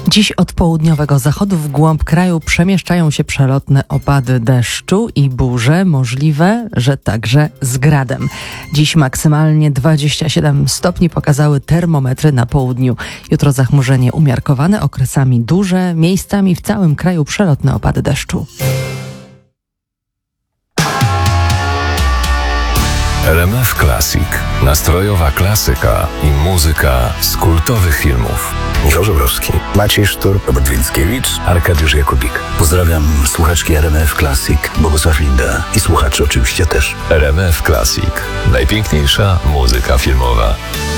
Dziś od południowego zachodu w głąb kraju przemieszczają się przelotne opady deszczu i burze, możliwe, że także z gradem. Dziś maksymalnie 27 stopni pokazały termometry na południu. Jutro zachmurzenie umiarkowane, okresami duże, miejscami w całym kraju przelotne opady deszczu. RMF Classic. Nastrojowa klasyka i muzyka z kultowych filmów. Michał Żebrowski, Maciej Sztur, Robert Więckiewicz, Arkadiusz Jakubik. Pozdrawiam słuchaczki RMF Classic, Bogusław Linda i słuchaczy oczywiście też. RMF Classic. Najpiękniejsza muzyka filmowa.